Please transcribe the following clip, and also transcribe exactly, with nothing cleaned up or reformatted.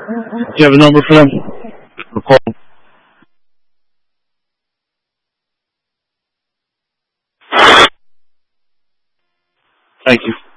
Do you have a number for them? For call. Thank you.